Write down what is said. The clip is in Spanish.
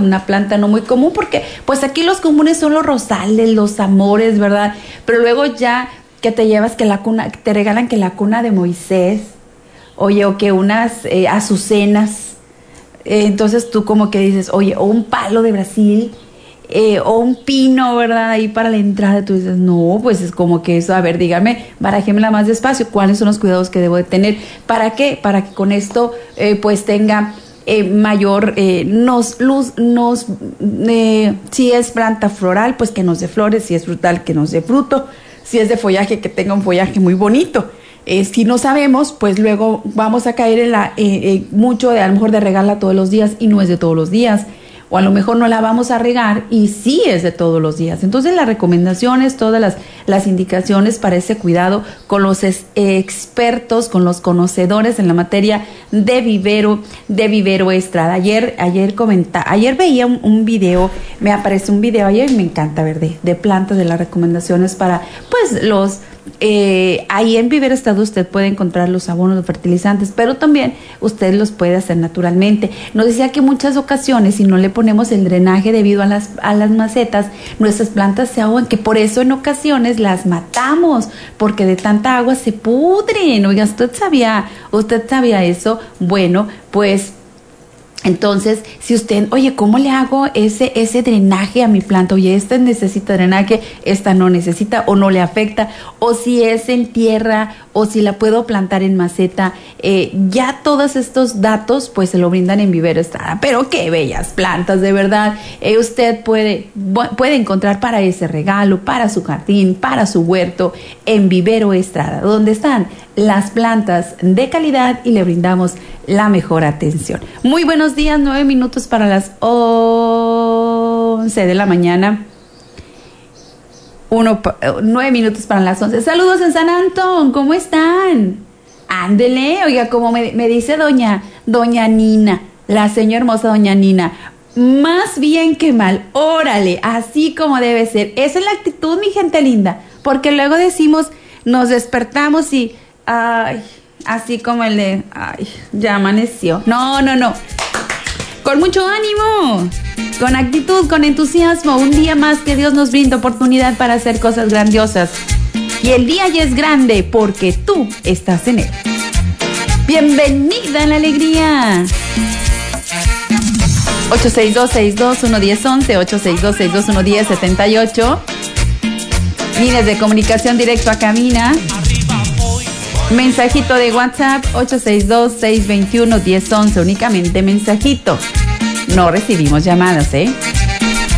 una planta no muy común, porque pues aquí los comunes son los rosales, los amores, ¿verdad? Pero luego ya que te llevas que la cuna, te regalan que la cuna de Moisés, oye, o que unas azucenas, entonces tú como que dices, oye, o un palo de Brasil, o un pino, ¿verdad? Ahí para la entrada, tú dices, no, pues es como que eso, a ver, dígame, barajémosla más despacio, ¿cuáles son los cuidados que debo de tener? ¿Para qué? Para que con esto, pues tenga mayor, si es planta floral, pues que nos dé flores, si es frutal, que nos dé fruto, si es de follaje, que tenga un follaje muy bonito. Si no sabemos, pues luego vamos a caer en la mucho de a lo mejor de regarla todos los días y no es de todos los días. O a lo mejor no la vamos a regar y sí es de todos los días. Entonces las recomendaciones, todas las indicaciones para ese cuidado con los expertos, con los conocedores en la materia de vivero Estrada. Ayer veía un video, me apareció un video ayer y me encanta ver de plantas, de las recomendaciones para pues los... ahí en Vivero Estrada usted puede encontrar los abonos, los fertilizantes, pero también usted los puede hacer naturalmente. Nos decía que muchas ocasiones si no le ponemos el drenaje debido a las macetas, nuestras plantas se ahogan, que por eso en ocasiones las matamos, porque de tanta agua se pudren. Oiga, ¿usted sabía eso? Bueno, pues entonces, si usted, oye, ¿cómo le hago ese drenaje a mi planta? Oye, esta necesita drenaje, esta no necesita o no le afecta, o si es en tierra o si la puedo plantar en maceta. Ya todos estos datos pues se lo brindan en Vivero Estrada. Pero qué bellas plantas, de verdad. Usted puede encontrar para ese regalo, para su jardín, para su huerto, en Vivero Estrada, donde están las plantas de calidad y le brindamos la mejor atención. Muy buenos días, 9 minutos para las 11 de la mañana. 9 minutos para las 11. Saludos en San Antón, ¿cómo están? Ándele, oiga, como me dice doña Nina, la señora hermosa doña Nina, más bien que mal, órale, así como debe ser. Esa es la actitud, mi gente linda, porque luego decimos, nos despertamos y, ay, así como el de, ay, ya amaneció. No. Con mucho ánimo, con actitud, con entusiasmo. Un día más que Dios nos brinda oportunidad para hacer cosas grandiosas. Y el día ya es grande porque tú estás en él. Bienvenida a la alegría. 862-621-1011, 862-621-1078. Líneas de comunicación directo a cabina. Mensajito de WhatsApp 862-621-1011, únicamente mensajito. No recibimos llamadas,